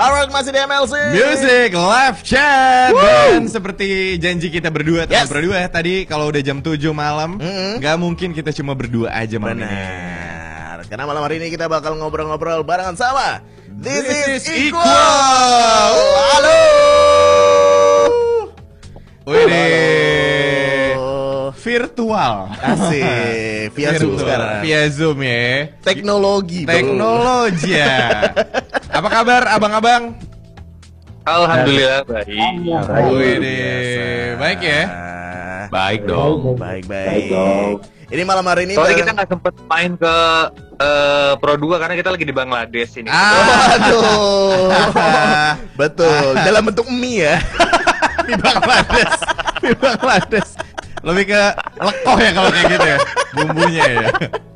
Alright, masih di MLC Music Live Chat. Dan seperti janji kita berdua, teman berdua ya, tadi kalau udah jam 7 malam nggak mungkin kita cuma berdua aja malam ini. Benar. Karena malam hari ini kita bakal ngobrol-ngobrol barengan sama This is Equal. Halo. Virtual. Asik. Via Zoom sekarang. Via Zoom ya. Teknologi ya. Apa kabar abang-abang? Alhamdulillah baik. Baik ya. Baik dong. Baik. Ini malam hari ini soalnya kita nggak sempet main ke Pro 2 karena kita lagi di Bangladesh ini. Aduh. Betul. Dalam bentuk mie ya. Di Bangladesh. Lebih ke lekoh ya kalau kayak gitu ya, bumbunya ya.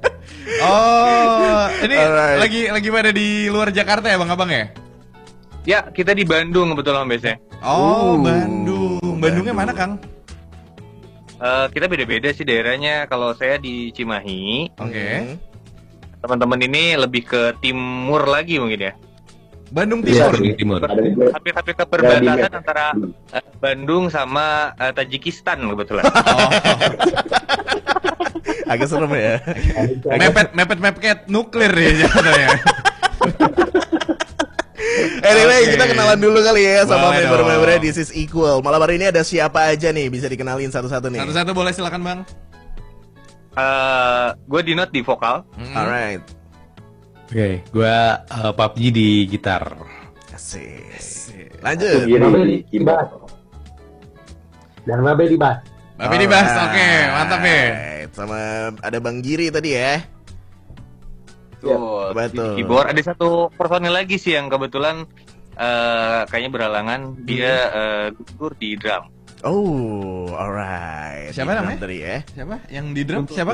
Oh, ini lagi pada di luar Jakarta ya, Bang-abang ya? Ya, kita di Bandung kebetulan biasanya. Oh, Bandung. Bandungnya mana, Kang? Kita beda-beda sih daerahnya. Kalau saya di Cimahi. Oke. Teman-teman ini lebih ke timur lagi mungkin ya. Bandung Timur. Hampir ke perbatasan antara Bandung sama Tajikistan kebetulan. Oh. Agak serem ya. Mepet nuklir ya jatuhnya. Anyway, kita kenalan dulu kali ya sama member-membernya This is Equal. Malam hari ini ada siapa aja nih? Bisa dikenalin satu-satu nih. Satu-satu boleh, silakan Bang. Gue Dinot di vokal. Alright. Oke, gue PUBG di gitar. Asik. Lanjut. Babe di bass. Dan Babe di bass. Babe di bass, oke, mantap ya. Sama ada Bang Giri tadi ya. Tuh, betul. Di keyboard ada satu personil lagi sih yang kebetulan kayaknya beralangan, dia gugur di drum. Oh, alright. Siapa namanya? Tadi ya. Siapa? Yang di drum siapa?